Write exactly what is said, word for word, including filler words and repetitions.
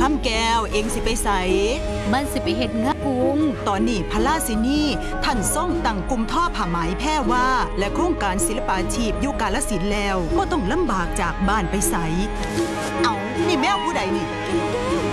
ำแก้วเองสิไปใส่มันสิไปเฮ็ดงานกุ้งตอนนี้พระราชินีท่านส่งตั้งกลุ่มท่อผ้าไหมแพร่ว่าและโครงการศิลปาชีพอยู่กาฬสินธุ์แล้วบ่ต้องลำบากจากบ้านไปใส่เอานี่แมวผู้ใดนี่